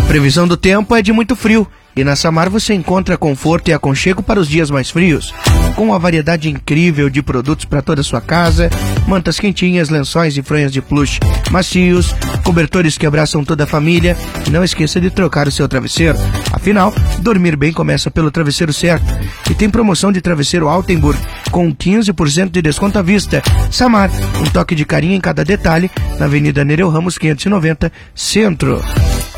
previsão do tempo é de muito frio, e na Samar você encontra conforto e aconchego para os dias mais frios, com uma variedade incrível de produtos para toda a sua casa, mantas quentinhas, lençóis e fronhas de plush macios, cobertores que abraçam toda a família, e não esqueça de trocar o seu travesseiro. Afinal, dormir bem começa pelo travesseiro certo. E tem promoção de travesseiro Altenburg, com 15% de desconto à vista. Samar, um toque de carinho em cada detalhe, na Avenida Nereu Ramos 590, Centro.